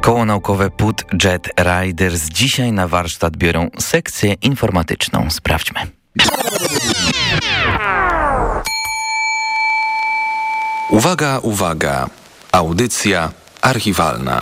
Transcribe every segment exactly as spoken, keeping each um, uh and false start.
Koło naukowe Put Jet Riders dzisiaj na warsztat biorą sekcję informatyczną. Sprawdźmy. Uwaga, uwaga. Audycja archiwalna.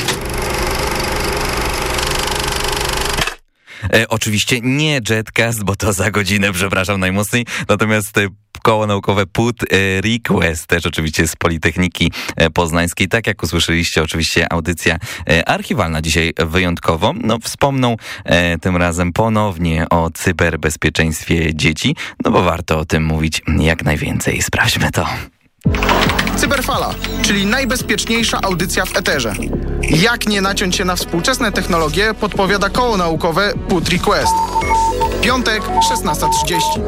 E, oczywiście nie Jetcast, bo to za godzinę, przepraszam najmocniej. Natomiast e, koło naukowe Put e, Request, też oczywiście z Politechniki e, Poznańskiej. Tak jak usłyszeliście, oczywiście audycja e, archiwalna dzisiaj wyjątkowo. No wspomną e, tym razem ponownie o cyberbezpieczeństwie dzieci, no bo warto o tym mówić jak najwięcej. Sprawdźmy to. Cyberfala, czyli najbezpieczniejsza audycja w eterze. Jak nie naciąć się na współczesne technologie, podpowiada koło naukowe Put Request. Piątek, szesnasta trzydzieści.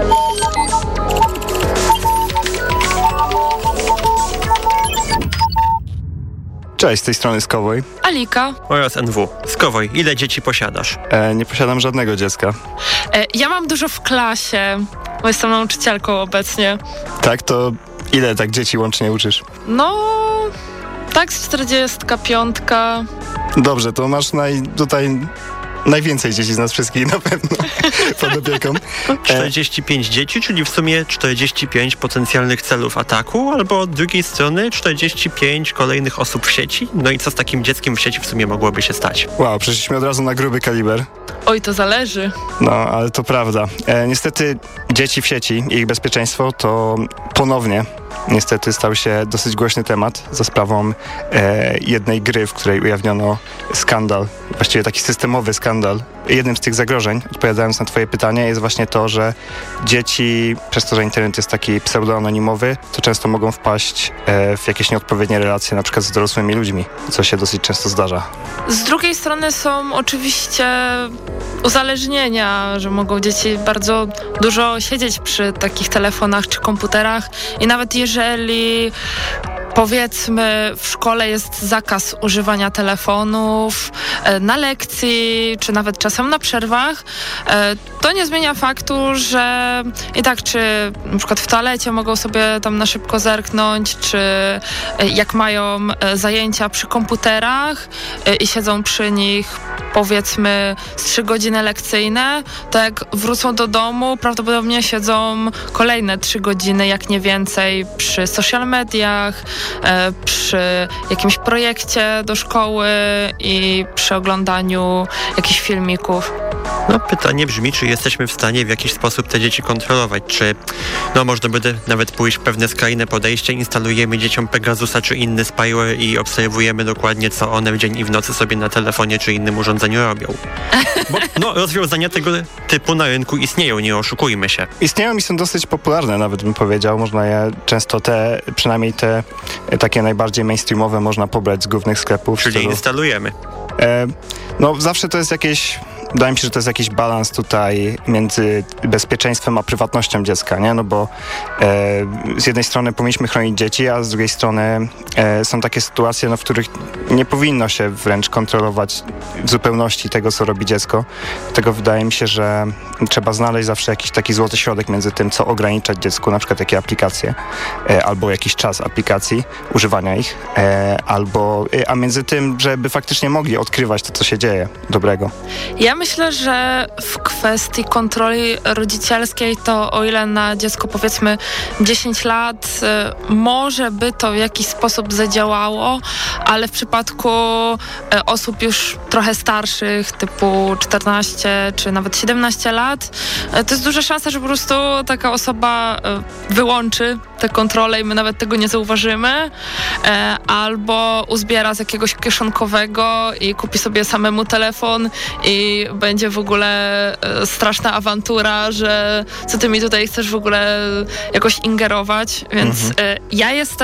Cześć, z tej strony Skowoj. Alika. Oraz N W. Skowoj, ile dzieci posiadasz? E, nie posiadam żadnego dziecka. E, ja mam dużo w klasie, bo jestem nauczycielką obecnie. Tak, to ile tak dzieci łącznie uczysz? No, tak z czterdziestka piątka. Dobrze, to masz naj, tutaj najwięcej dzieci z nas wszystkich na pewno pod opieką. czterdzieści pięć dzieci, czyli w sumie czterdzieści pięć potencjalnych celów ataku, albo od drugiej strony czterdzieści pięć kolejnych osób w sieci. No i co z takim dzieckiem w sieci w sumie mogłoby się stać? Wow, przeszliśmy od razu na gruby kaliber. Oj, to zależy. No, ale to prawda. E, niestety dzieci w sieci i ich bezpieczeństwo to ponownie niestety stał się dosyć głośny temat za sprawą e, jednej gry, w której ujawniono skandal, właściwie taki systemowy skandal. Jednym z tych zagrożeń, odpowiadając na twoje pytanie, jest właśnie to, że dzieci, przez to, że internet jest taki pseudoanonimowy, to często mogą wpaść e, w jakieś nieodpowiednie relacje, na przykład z dorosłymi ludźmi, co się dosyć często zdarza. Z drugiej strony są oczywiście uzależnienia, że mogą dzieci bardzo dużo siedzieć przy takich telefonach czy komputerach i nawet jeżeli powiedzmy w szkole jest zakaz używania telefonów na lekcji, czy nawet czasem na przerwach, to nie zmienia faktu, że i tak czy na przykład w toalecie mogą sobie tam na szybko zerknąć, czy jak mają zajęcia przy komputerach i siedzą przy nich powiedzmy z trzy godziny lekcyjne, to jak wrócą do domu, prawdopodobnie siedzą kolejne trzy godziny, jak nie więcej, przy social mediach, przy jakimś projekcie do szkoły i przy oglądaniu jakichś filmików. No pytanie brzmi, czy jesteśmy w stanie w jakiś sposób te dzieci kontrolować, czy no można by nawet pójść w pewne skrajne podejście, instalujemy dzieciom Pegasusa czy inny spyware i obserwujemy dokładnie, co one w dzień i w nocy sobie na telefonie czy innym urządzeniu robią. Bo no, rozwiązania tego typu na rynku istnieją, nie oszukujmy się. Istnieją i są dosyć popularne, nawet bym powiedział. Można je często te, przynajmniej te takie najbardziej mainstreamowe można pobrać z głównych sklepów. Czyli stylu. instalujemy. E, no zawsze to jest jakieś... Wydaje mi się, że to jest jakiś balans tutaj między bezpieczeństwem a prywatnością dziecka, nie? No bo e, z jednej strony powinniśmy chronić dzieci, a z drugiej strony e, są takie sytuacje, no, w których nie powinno się wręcz kontrolować w zupełności tego, co robi dziecko. Dlatego wydaje mi się, że trzeba znaleźć zawsze jakiś taki złoty środek między tym, co ograniczać dziecku, na przykład jakie aplikacje, e, albo jakiś czas aplikacji, używania ich, e, albo, e, a między tym, żeby faktycznie mogli odkrywać to, co się dzieje dobrego. Ja myślę, że w kwestii kontroli rodzicielskiej to o ile na dziecko powiedzmy dziesięć lat y, może by to w jakiś sposób zadziałało, ale w przypadku y, osób już trochę starszych typu czternaście czy nawet siedemnaście lat y, to jest duża szansa, że po prostu taka osoba y, wyłączy te kontrole i my nawet tego nie zauważymy y, albo uzbiera z jakiegoś kieszonkowego i kupi sobie samemu telefon i będzie w ogóle e, straszna awantura, że co ty mi tutaj chcesz w ogóle jakoś ingerować, więc mhm. e, ja jestem